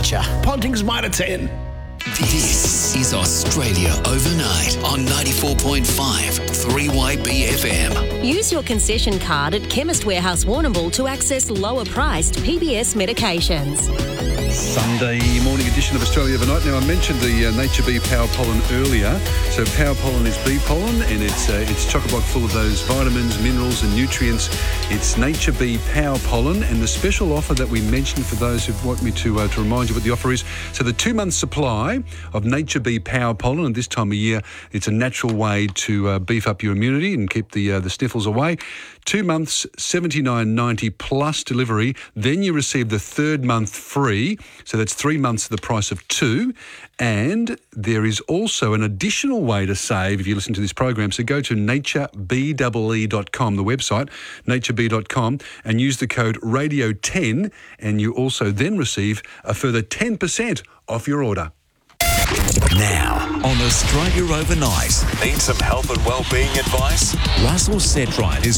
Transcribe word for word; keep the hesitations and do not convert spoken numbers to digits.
Nature. Ponting's Mitre ten. This is Australia Overnight on ninety-four point five three Y B F M. Use your concession card at Chemist Warehouse Warrnambool to access lower-priced P B S medications. Sunday morning edition of Australia Overnight. Now, I mentioned the uh, Nature Bee Power Pollen earlier. So Power Pollen is bee pollen, and it's uh, it's chock-a-block full of those vitamins, minerals and nutrients. It's Nature Bee Power Pollen, and the special offer that we mentioned for those who want me to uh, to remind you what the offer is. So the two-month supply of Nature Bee Power Pollen, and this time of year, it's a natural way to uh, beef up your immunity and keep the uh, the sniffles away. Two months, seventy-nine ninety plus delivery. Then you receive the third month free. So that's three months at the price of two. And there is also an additional way to save if you listen to this program. So go to nature bee e dot com, the website, nature bee dot com, and use the code radio ten, and you also then receive a further ten percent off your order. Now, on Australia Overnight. Need some health and well-being advice? Russell Setright is